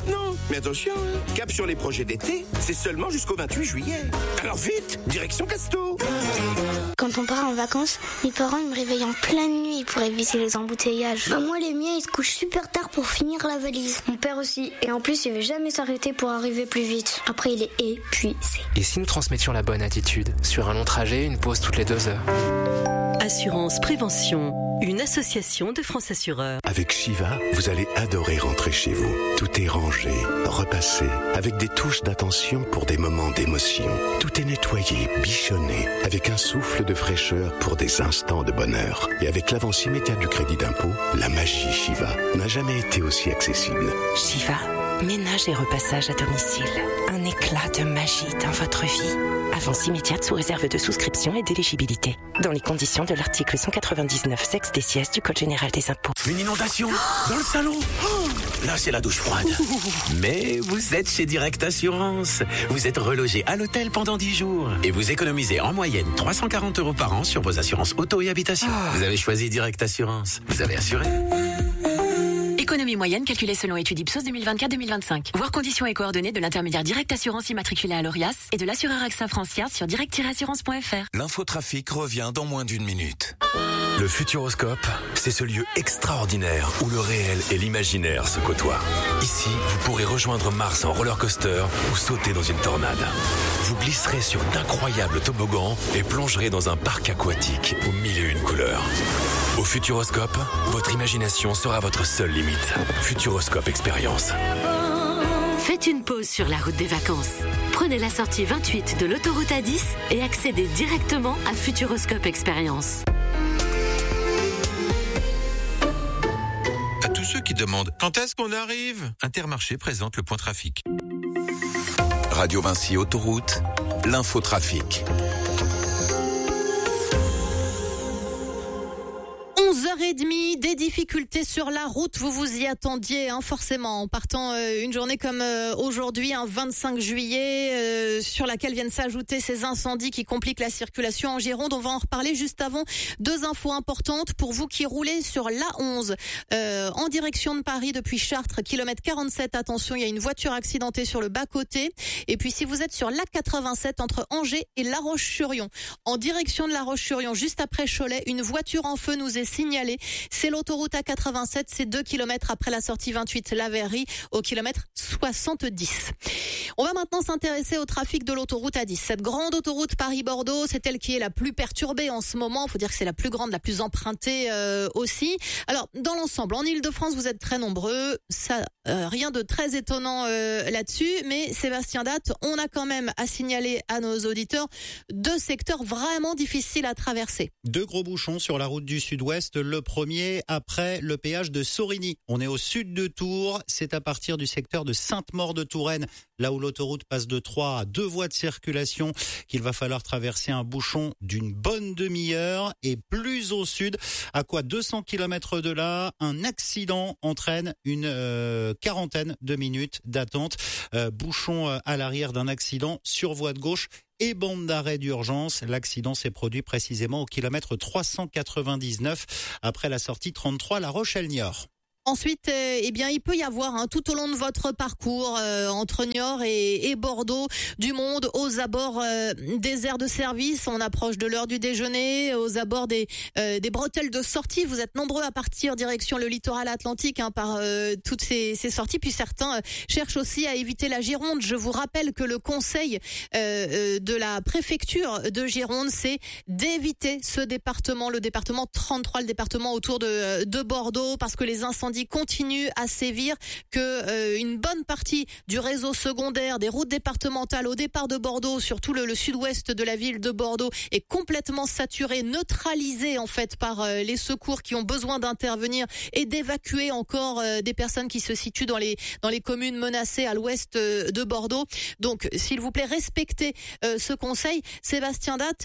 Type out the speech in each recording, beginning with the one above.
maintenant. Mais attention, cap sur les projets d'été, c'est seulement jusqu'au 28 juillet. Alors vite, direction Casto. Quand on part en vacances, mes parents ils me réveillent en pleine nuit pour éviter les embouteillages. Moi, les miens, ils se couchent super tard pour finir la valise. Mon père aussi. Et en plus, il veut jamais s'arrêter pour arriver plus vite. Après, il est épuisé. Et si nous transmettions la bonne attitude? Sur un long trajet, une pause toutes les 2 heures. Assurance Prévention, une association de France Assureurs. Avec Shiva, vous allez adorer rentrer chez vous. Tout est rangé, repassé, avec des touches d'attention pour des moments d'émotion. Tout est nettoyé, bichonné, avec un souffle de fraîcheur pour des instants de bonheur. Et avec l'avance immédiate du crédit d'impôt, la magie Shiva n'a jamais été aussi accessible. Shiva, ménage et repassage à domicile. Un éclat de magie dans votre vie. Avance immédiate sous réserve de souscription et d'éligibilité. Dans les conditions de l'article 199 sexe des sièges du Code général des impôts. Une inondation dans le salon. Là, c'est la douche froide. Mais vous êtes chez Direct Assurance. Vous êtes relogé à l'hôtel pendant 10 jours. Et vous économisez en moyenne 340 € par an sur vos assurances auto et habitation. Vous avez choisi Direct Assurance. Vous avez assuré. Économie moyenne calculée selon étude Ipsos 2024-2025. Voir conditions et coordonnées de l'intermédiaire Direct Assurance immatriculé à l'ORIAS et de l'assureur AXA Francière sur direct-assurance.fr. L'infotrafic revient dans moins d'1 minute. Le Futuroscope, c'est ce lieu extraordinaire où le réel et l'imaginaire se côtoient. Ici, vous pourrez rejoindre Mars en roller coaster ou sauter dans une tornade. Vous glisserez sur d'incroyables toboggans et plongerez dans un parc aquatique aux 1001 couleurs. Au Futuroscope, votre imagination sera votre seule limite. Futuroscope Expérience. Faites une pause sur la route des vacances. Prenez la sortie 28 de l'autoroute A10 et accédez directement à Futuroscope Expérience. À tous ceux qui demandent quand est-ce qu'on arrive, Intermarché présente le point trafic. Radio Vinci Autoroute, l'infotrafic. 11h30, des difficultés sur la route, vous vous y attendiez forcément en partant une journée comme aujourd'hui, 25 juillet, sur laquelle viennent s'ajouter ces incendies qui compliquent la circulation en Gironde. On va en reparler juste avant. 2 infos importantes pour vous qui roulez sur l'A11 en direction de Paris depuis Chartres, kilomètre 47. Attention, il y a une voiture accidentée sur le bas-côté. Et puis si vous êtes sur l'A87 entre Angers et La Roche-sur-Yon, en direction de La Roche-sur-Yon, juste après Cholet, une voiture en feu nous est signalée. C'est l'autoroute A87, c'est 2 km après la sortie 28 La Verrerie au kilomètre 70. On va maintenant s'intéresser au trafic de l'autoroute A10. Cette grande autoroute Paris-Bordeaux, c'est elle qui est la plus perturbée en ce moment. Il faut dire que c'est la plus grande, la plus empruntée aussi. Alors, dans l'ensemble, en Ile-de-France, vous êtes très nombreux. Ça, rien de très étonnant là-dessus. Mais Sébastien Datte, on a quand même à signaler à nos auditeurs 2 secteurs vraiment difficiles à traverser. 2 gros bouchons sur la route du Sud-Ouest. Le premier après le péage de Sorigny. On est au sud de Tours. C'est à partir du secteur de Sainte-Maure-de-Touraine, là où l'autoroute passe de 3 à 2 voies de circulation, qu'il va falloir traverser un bouchon d'une bonne demi-heure. Et plus au sud, à quoi 200 km de là, un accident entraîne une quarantaine de minutes d'attente. Bouchon à l'arrière d'un accident sur voie de gauche et bande d'arrêt d'urgence. L'accident s'est produit précisément au kilomètre 399 après la sortie 33 La Rochelle-Niort. Ensuite, eh bien, il peut y avoir tout au long de votre parcours entre Niort et Bordeaux du monde aux abords des aires de service. On approche de l'heure du déjeuner, aux abords des bretelles de sortie. Vous êtes nombreux à partir direction le littoral atlantique par toutes ces sorties. Puis certains cherchent aussi à éviter la Gironde. Je vous rappelle que le conseil de la préfecture de Gironde, c'est d'éviter ce département, le département 33, le département autour de Bordeaux, parce que les incendies continue à sévir, que une bonne partie du réseau secondaire des routes départementales au départ de Bordeaux, surtout le sud-ouest de la ville de Bordeaux, est complètement saturé, neutralisé en fait par les secours qui ont besoin d'intervenir et d'évacuer encore des personnes qui se situent dans les communes menacées à l'ouest de Bordeaux. Donc s'il vous plaît, respectez ce conseil. Sébastien Datte,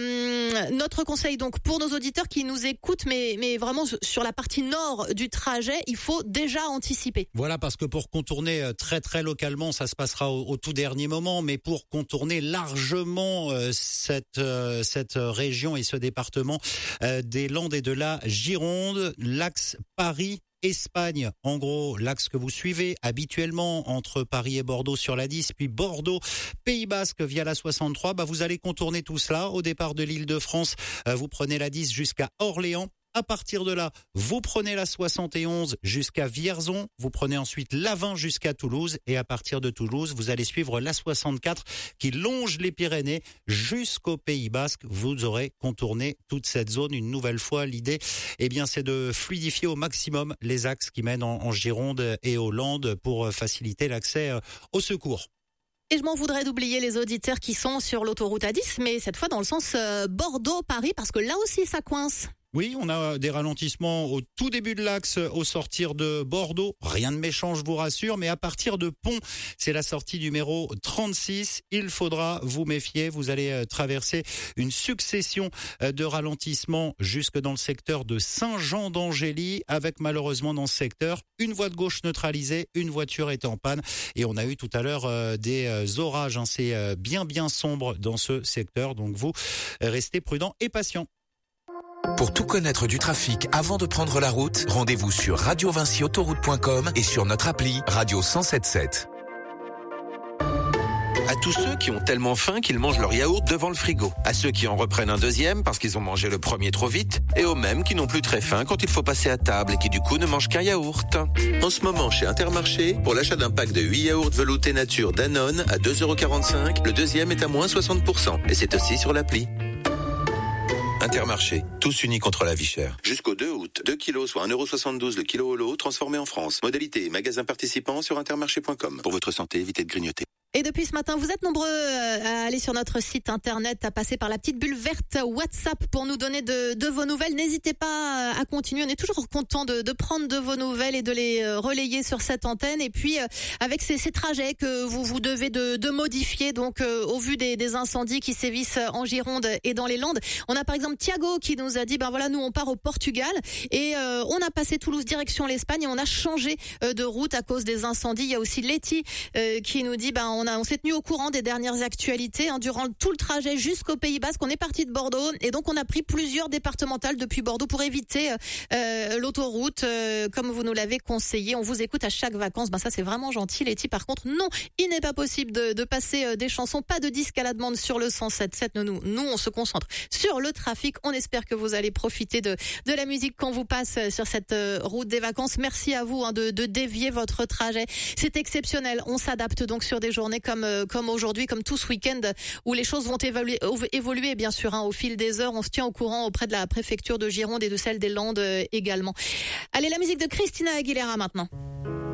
notre conseil donc pour nos auditeurs qui nous écoutent, mais vraiment sur la partie nord du trajet, il faut déjà anticiper. Voilà, parce que pour contourner très très localement, ça se passera au tout dernier moment, mais pour contourner largement cette région et ce département des Landes et de la Gironde, l'axe Paris Espagne, en gros, l'axe que vous suivez habituellement entre Paris et Bordeaux sur la 10, puis Bordeaux, Pays Basque via la 63, vous allez contourner tout cela. Au départ de l'Île-de-France, vous prenez la 10 jusqu'à Orléans. À partir de là, vous prenez la 71 jusqu'à Vierzon, vous prenez ensuite la 20 jusqu'à Toulouse et à partir de Toulouse, vous allez suivre la 64 qui longe les Pyrénées jusqu'au Pays Basque. Vous aurez contourné toute cette zone une nouvelle fois. L'idée, c'est de fluidifier au maximum les axes qui mènent en Gironde et aux Landes pour faciliter l'accès au secours. Et je m'en voudrais d'oublier les auditeurs qui sont sur l'autoroute A10, mais cette fois dans le sens Bordeaux-Paris, parce que là aussi ça coince. Oui, on a des ralentissements au tout début de l'axe au sortir de Bordeaux. Rien de méchant, je vous rassure, mais à partir de Pont, c'est la sortie numéro 36. Il faudra vous méfier. Vous allez traverser une succession de ralentissements jusque dans le secteur de Saint-Jean-d'Angély, avec malheureusement dans ce secteur une voie de gauche neutralisée, une voiture est en panne. Et on a eu tout à l'heure des orages. C'est bien sombre dans ce secteur. Donc vous, restez prudents et patients. Pour tout connaître du trafic avant de prendre la route, rendez-vous sur radiovinciautoroute.com et sur notre appli Radio 107.7. À tous ceux qui ont tellement faim qu'ils mangent leur yaourt devant le frigo. À ceux qui en reprennent un deuxième parce qu'ils ont mangé le premier trop vite. Et aux mêmes qui n'ont plus très faim quand il faut passer à table et qui du coup ne mangent qu'un yaourt. En ce moment chez Intermarché, pour l'achat d'un pack de 8 yaourts veloutés nature Danone à 2,45 €, le deuxième est à moins 60%. Et c'est aussi sur l'appli. Intermarché, tous unis contre la vie chère. Jusqu'au 2 août, 2 kilos soit 1,72 € le kilo au lot, transformé en France. Modalité et magasins participants sur intermarché.com. Pour votre santé, évitez de grignoter. Et depuis ce matin, vous êtes nombreux à aller sur notre site internet, à passer par la petite bulle verte WhatsApp pour nous donner de vos nouvelles. N'hésitez pas à continuer. On est toujours content de prendre de vos nouvelles et de les relayer sur cette antenne. Et puis, avec ces trajets que vous devez de modifier, donc au vu des incendies qui sévissent en Gironde et dans les Landes. On a par exemple Thiago qui nous a dit, nous on part au Portugal et on a passé Toulouse direction l'Espagne et on a changé de route à cause des incendies. Il y a aussi Letty qui nous dit, on s'est tenu au courant des dernières actualités durant tout le trajet jusqu'au Pays Basque. On est parti de Bordeaux et donc on a pris plusieurs départementales depuis Bordeaux pour éviter l'autoroute comme vous nous l'avez conseillé. On vous écoute à chaque vacances. Ça c'est vraiment gentil. Letty, par contre, non, il n'est pas possible de passer des chansons, pas de disques à la demande sur le 107.7. Nous on se concentre sur le trafic. On espère que vous allez profiter de la musique quand vous passe sur cette route des vacances. Merci à vous de dévier votre trajet. C'est exceptionnel. On s'adapte donc sur des journées comme aujourd'hui, comme tout ce week-end où les choses vont évoluer bien sûr au fil des heures. On se tient au courant auprès de la préfecture de Gironde et de celle des Landes également. Allez, la musique de Christina Aguilera maintenant.